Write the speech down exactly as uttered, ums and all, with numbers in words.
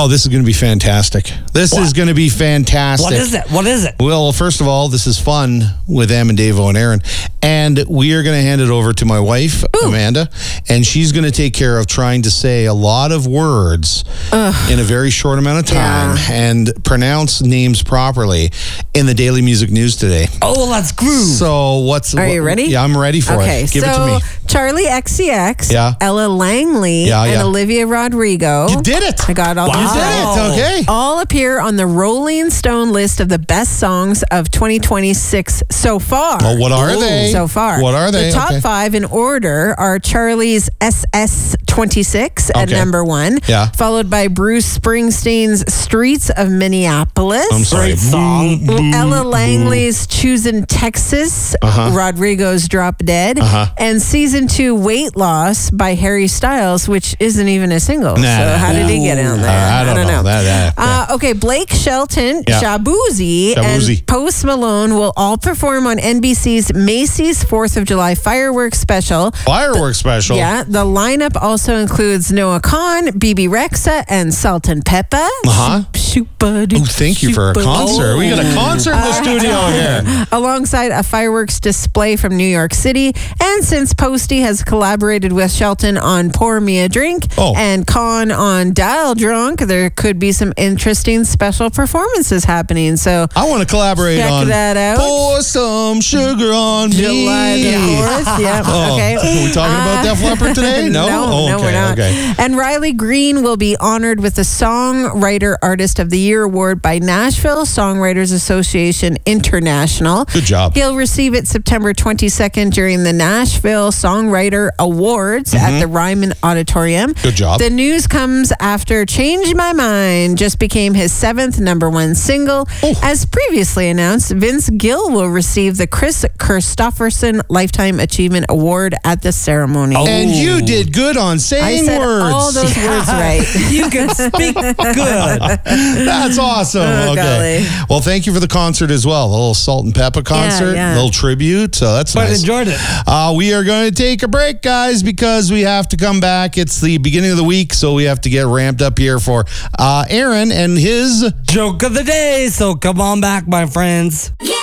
Oh, this is going to be fantastic. This What? is going to be fantastic. What is it? What is it? Well, first of all, this is fun with Em and Davo and Aaron. And we are going to hand it over to my wife, Ooh. Amanda. And she's going to take care of trying to say a lot of words Ugh. in a very short amount of time yeah. and pronounce names properly in the Daily Music News today. Oh, let's groove. So what's... Are what, you ready? Yeah, I'm ready for okay, it. Give so it to me. Charlie X C X, yeah. Ella Langley, yeah, and yeah. Olivia Rodrigo. You did it. I got all wow. these You right. did it. Okay. All appear on the Rolling Stone list of the best songs of twenty twenty-six so far. Well, what are Ooh. they? So far. What are they? The top okay. five in order are Charlie's S S twenty-six at okay. number one, yeah. followed by Bruce Springsteen's Streets of Minneapolis. I'm sorry. Great song. Boo, Ella Langley's Choosing Texas, uh-huh. Rodrigo's Drop Dead, uh-huh. and season two Weight Loss by Harry Styles, which isn't even a single. Nah, so nah, how nah. did he get in there? Uh, I, don't I don't know. know. That, that, yeah. uh, okay, Blake Shelton, yeah. Shabuzi, Shabuzi, and Post Malone will all perform on N B C's Macy's fourth of July fireworks special. Fireworks special? Yeah. The lineup also includes Noah Khan, B B Rexa, and Salt and Pepper. Uh-huh. Oh, thank you for a concert. We got a concert in the studio here. Alongside a fireworks display from New York City. And since Posty has collaborated with Shelton on Pour Me a Drink oh. and Khan on Dial Drunk, there could be some interesting special performances happening. So I want to collaborate check on that out. Pour Some Sugar on Me. July the fourth. Yeah. Oh, okay. are we talking about Def Leppard today? No? no, oh, no, okay, we're not. Okay. And Riley Green will be honored with the Songwriter Artist of the Year Award by Nashville Songwriters Association International. Good job. He'll receive it September twenty-second during the Nashville Songwriter Awards mm-hmm. at the Ryman Auditorium. Good job. The news comes after Change My Mind just became his seventh number one single. Oh. As previously announced, Vince Gill will receive the Chris Christopherson Lifetime Achievement Award at the ceremony. Oh. And you did good on saying I said words. all those words right. You can speak good. That's awesome. Oh, okay. golly. Well, thank you for the concert as well. A little Salt and Pepper concert, yeah, yeah. a little tribute. So that's But nice. enjoyed it. Uh, we are going to take a break, guys, because we have to come back. It's the beginning of the week, so we have to get ramped up here for uh, Aaron and his joke of the day. So come on back, my friends. Yeah.